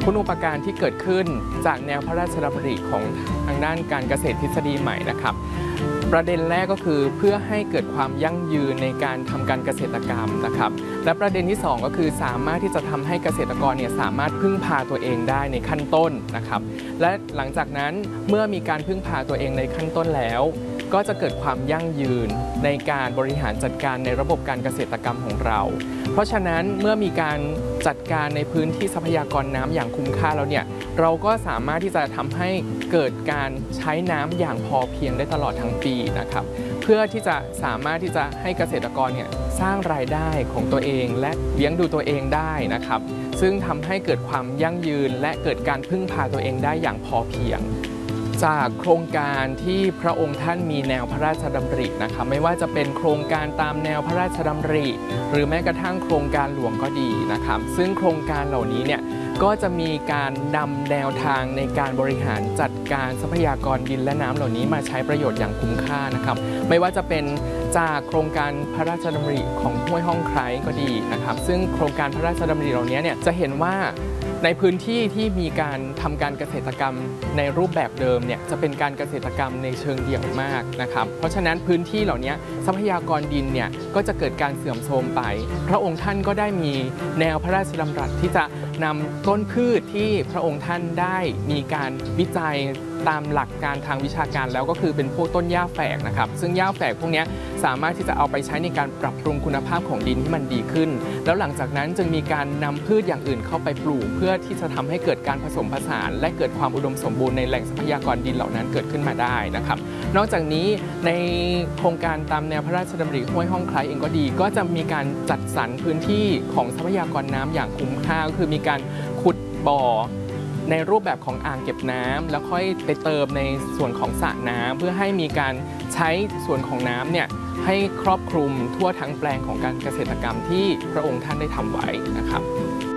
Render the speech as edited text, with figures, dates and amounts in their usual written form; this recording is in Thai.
คุณูปการที่เกิดขึ้นจากแนวพระราชดำริของทางด้านการเกษตรทฤษฎีใหม่นะครับประเด็นแรกก็คือเพื่อให้เกิดความยั่งยืนในการทำการเกษตรกรรมนะครับและประเด็นที่2ก็คือสามารถที่จะทำให้เกษตรกรเนี่ยสามารถพึ่งพาตัวเองได้ในขั้นต้นนะครับและหลังจากนั้นเมื่อมีการพึ่งพาตัวเองในขั้นต้นแล้วก็จะเกิดความยั่งยืนในการบริหารจัดการในระบบการเกษตรกรรมของเราเพราะฉะนั้นเมื่อมีการจัดการในพื้นที่ทรัพยากรน้ำอย่างคุ้มค่าแล้วเนี่ยเราก็สามารถที่จะทำให้เกิดการใช้น้ำอย่างพอเพียงได้ตลอดทั้งปีนะครับเพื่อที่จะสามารถที่จะให้เกษตรกรเนี่ยสร้างรายได้ของตัวเองและเลี้ยงดูตัวเองได้นะครับซึ่งทำให้เกิดความยั่งยืนและเกิดการพึ่งพาตัวเองได้อย่างพอเพียงจากโครงการที่พระองค์ท่านมีแนวพระราชดำรินะครับไม่ว่าจะเป็นโครงการตามแนวพระราชดำริหรือแม้กระทั่งโครงการหลวงก็ดีนะครับซึ่งโครงการเหล่านี้เนี่ยก็จะมีการนำแนวทางในการบริหารจัดการทรัพยากรดินและน้ำเหล่านี้มาใช้ประโยชน์อย่างคุ้มค่านะครับไม่ว่าจะเป็นจากโครงการพระราชดำริของห้วยห้องไคร้ก็ดีนะครับซึ่งโครงการพระราชดำริเหล่านี้เนี่ยจะเห็นว่าในพื้นที่ที่มีการทำการเกษตรกรรมในรูปแบบเดิมเนี่ยจะเป็นการเกษตรกรรมในเชิงเดี่ยวมากนะครับเพราะฉะนั้นพื้นที่เหล่านี้ทรัพยากรดินเนี่ยก็จะเกิดการเสื่อมโทรมไปพระองค์ท่านก็ได้มีแนวพระราชดำรัสที่จะนำต้นพืชที่พระองค์ท่านได้มีการวิจัยตามหลักการทางวิชาการแล้วก็คือเป็นพวกต้นหญ้าแฝกนะครับซึ่งหญ้าแฝกพวกนี้สามารถที่จะเอาไปใช้ในการปรับปรุงคุณภาพของดินที่มันดีขึ้นแล้วหลังจากนั้นจึงมีการนำพืชอย่างอื่นเข้าไปปลูกเพื่อที่จะทำให้เกิดการผสมผสานและเกิดความอุดมสมบูรณ์ในแหล่งทรัพยากรดินเหล่านั้นเกิดขึ้นมาได้นะครับนอกจากนี้ในโครงการตามแนวพระราชดำริห้วยห้องไคร้เองก็ดีก็จะมีการจัดสรรพื้นที่ของทรัพยากรน้ำอย่างคุ้มค่าก็คือมีการขุดบ่อในรูปแบบของอ่างเก็บน้ำแล้วค่อยไปเติมในส่วนของสระน้ำเพื่อให้มีการใช้ส่วนของน้ำเนี่ยให้ครอบคลุมทั่วทั้งแปลงของการเกษตรกรรมที่พระองค์ท่านได้ทำไว้นะครับ